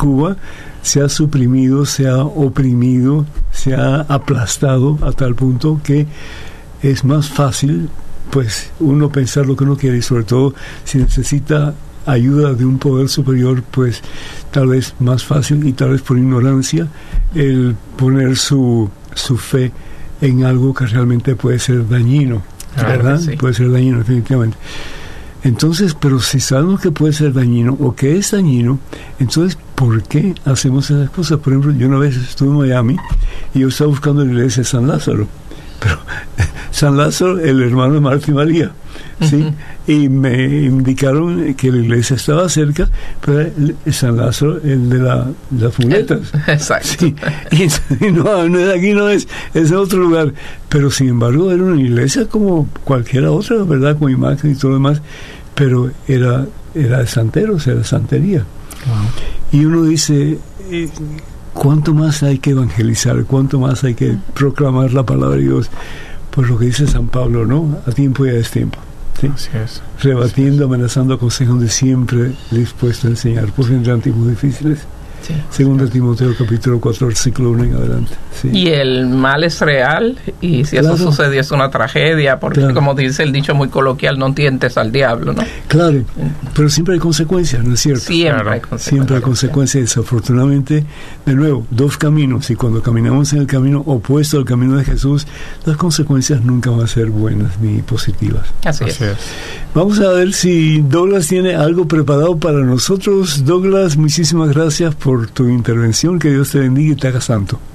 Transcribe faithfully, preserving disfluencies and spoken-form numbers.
Cuba se ha suprimido, se ha oprimido, se ha aplastado a tal punto que es más fácil, pues, uno pensar lo que uno quiere, y sobre todo si necesita ayuda de un poder superior, pues tal vez más fácil, y tal vez por ignorancia, el poner su, su fe en algo que realmente puede ser dañino, ¿verdad? Claro, sí. Puede ser dañino, definitivamente. Entonces, pero si sabemos que puede ser dañino o que es dañino, entonces, ¿por qué hacemos esas cosas? Por ejemplo, yo una vez estuve en Miami y yo estaba buscando la iglesia de San Lázaro, pero San Lázaro, el hermano de Marta y María, ¿sí? Uh-huh. Y me indicaron que la iglesia estaba cerca, pero el, San Lázaro, el de la, las muletas. Exacto. Sí. Y, y no, no es aquí, no es, es otro lugar. Pero sin embargo, era una iglesia como cualquiera otra, ¿verdad? Con imagen y todo lo demás, pero era, era de santeros, era santería. Wow. Y uno dice, eh, ¿cuánto más hay que evangelizar? ¿Cuánto más hay que proclamar la palabra de Dios? Pues lo que dice San Pablo, ¿no? A tiempo y a destiempo. ¿Sí? Así es. Rebatiendo, amenazando, aconsejando, siempre dispuesto a enseñar, pues vendrán tiempos difíciles. Sí, Segunda sí. Timoteo capítulo cuatro, versículo uno en adelante. Sí. Y el mal es real, y si claro. eso sucedió es una tragedia, porque claro. como dice el dicho muy coloquial, no tientes al diablo, ¿no? Claro, pero siempre hay consecuencias, ¿no es cierto? Siempre claro. hay consecuencias. Siempre hay consecuencias, desafortunadamente. De nuevo, dos caminos, y cuando caminamos en el camino opuesto al camino de Jesús, las consecuencias nunca van a ser buenas ni positivas. Así, Así es. es. Vamos a ver si Douglas tiene algo preparado para nosotros. Douglas, muchísimas gracias por tu intervención, que Dios te bendiga y te haga santo.